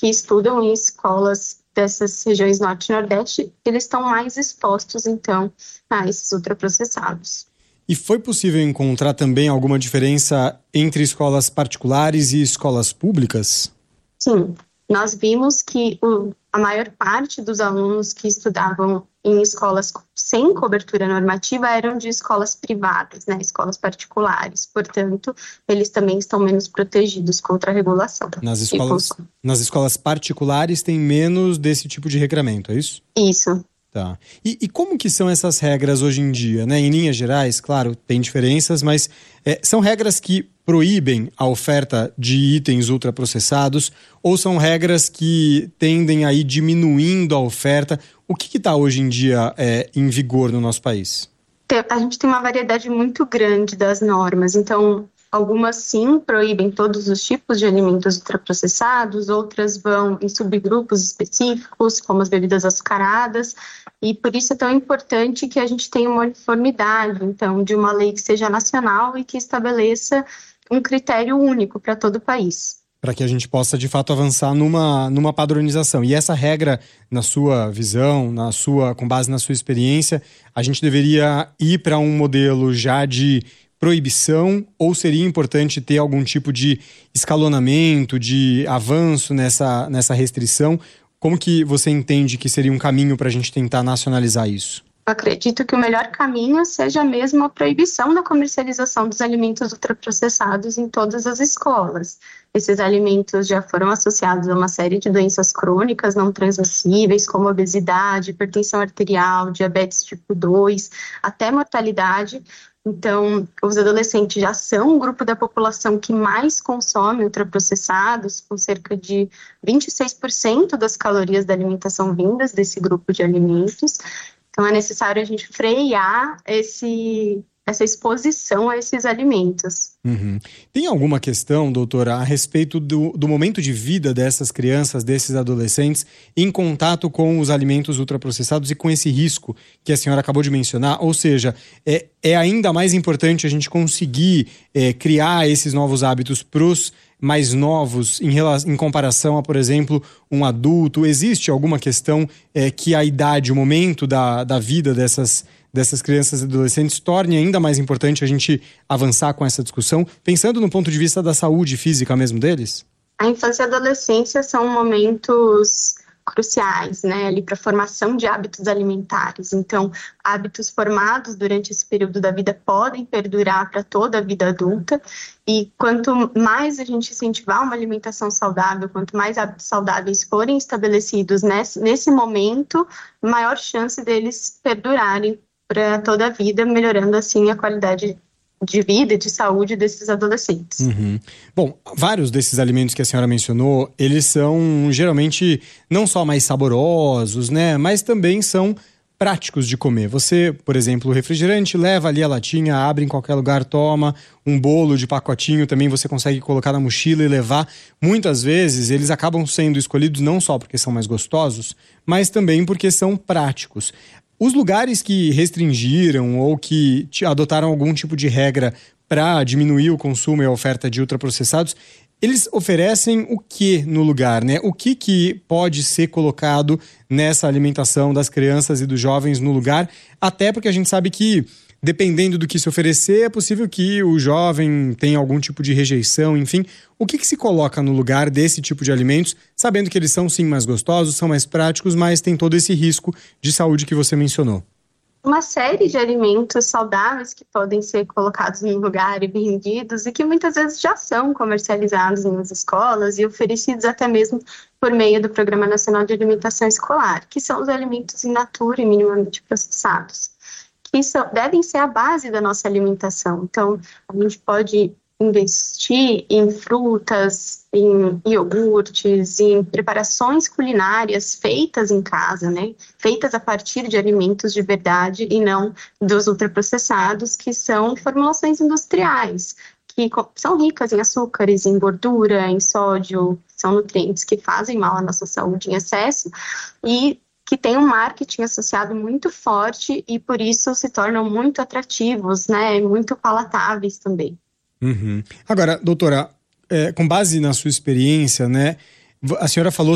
que estudam em escolas dessas regiões norte e nordeste, eles estão mais expostos, então, a esses ultraprocessados. E foi possível encontrar também alguma diferença entre escolas particulares e escolas públicas? Sim, nós vimos que a maior parte dos alunos que estudavam em escolas sem cobertura normativa eram de escolas privadas, né, escolas particulares. Portanto, eles também estão menos protegidos contra a regulação. Nas escolas particulares tem menos desse tipo de regramento, é isso? Isso. Tá. E como que são essas regras hoje em dia, né? Em linhas gerais, claro, tem diferenças, mas são regras que proíbem a oferta de itens ultraprocessados ou são regras que tendem a ir diminuindo a oferta? O que está hoje em dia em vigor no nosso país? A gente tem uma variedade muito grande das normas, então algumas sim proíbem todos os tipos de alimentos ultraprocessados, outras vão em subgrupos específicos, como as bebidas açucaradas, e por isso é tão importante que a gente tenha uma uniformidade, então, de uma lei que seja nacional e que estabeleça um critério único para todo o país. Para que a gente possa, de fato, avançar numa padronização. E essa regra, na sua visão, com base na sua experiência, a gente deveria ir para um modelo já de proibição ou seria importante ter algum tipo de escalonamento, de avanço nessa restrição? Como que você entende que seria um caminho para a gente tentar nacionalizar isso? Acredito que o melhor caminho seja mesmo a proibição da comercialização dos alimentos ultraprocessados em todas as escolas. Esses alimentos já foram associados a uma série de doenças crônicas não transmissíveis, como obesidade, hipertensão arterial, diabetes tipo 2, até mortalidade. Então, os adolescentes já são o grupo da população que mais consome ultraprocessados, com cerca de 26% das calorias da alimentação vindas desse grupo de alimentos. Então, é necessário a gente frear essa exposição a esses alimentos. Uhum. Tem alguma questão, doutora, a respeito do momento de vida dessas crianças, desses adolescentes, em contato com os alimentos ultraprocessados e com esse risco que a senhora acabou de mencionar? Ou seja, é ainda mais importante a gente conseguir criar esses novos hábitos para os mais novos em comparação a, por exemplo, um adulto? Existe alguma questão que a idade, o momento da vida dessas crianças e adolescentes torne ainda mais importante a gente avançar com essa discussão, pensando no ponto de vista da saúde física mesmo deles? A infância e a adolescência são momentos cruciais, né, ali para a formação de hábitos alimentares. Então, hábitos formados durante esse período da vida podem perdurar para toda a vida adulta, e quanto mais a gente incentivar uma alimentação saudável, quanto mais hábitos saudáveis forem estabelecidos nesse momento, maior chance deles perdurarem para toda a vida, melhorando assim a qualidade de vida e de saúde desses adolescentes. Uhum. Bom, vários desses alimentos que a senhora mencionou, eles são geralmente não só mais saborosos, né, mas também são práticos de comer. Você, por exemplo, o refrigerante, leva ali a latinha, abre em qualquer lugar, toma. Um bolo de pacotinho também você consegue colocar na mochila e levar. Muitas vezes eles acabam sendo escolhidos não só porque são mais gostosos, mas também porque são práticos. Os lugares que restringiram ou que adotaram algum tipo de regra para diminuir o consumo e a oferta de ultraprocessados, eles oferecem o que no lugar, né? O que pode ser colocado nessa alimentação das crianças e dos jovens no lugar? Até porque a gente sabe que, dependendo do que se oferecer, é possível que o jovem tenha algum tipo de rejeição, enfim. O que se coloca no lugar desse tipo de alimentos, sabendo que eles são sim mais gostosos, são mais práticos, mas tem todo esse risco de saúde que você mencionou? Uma série de alimentos saudáveis que podem ser colocados no lugar e vendidos e que muitas vezes já são comercializados nas escolas e oferecidos até mesmo por meio do Programa Nacional de Alimentação Escolar, que são os alimentos in natura e minimamente processados, que devem ser a base da nossa alimentação. Então, a gente pode investir em frutas, em iogurtes, em preparações culinárias feitas em casa, né? Feitas a partir de alimentos de verdade e não dos ultraprocessados, que são formulações industriais, que são ricas em açúcares, em gordura, em sódio, são nutrientes que fazem mal à nossa saúde em excesso e que tem um marketing associado muito forte e por isso se tornam muito atrativos, né? Muito palatáveis também. Uhum. Agora, doutora, com base na sua experiência, né, a senhora falou